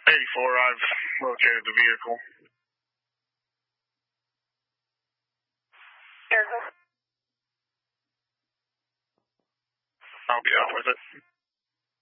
84, I've located the vehicle. I'll be out with it.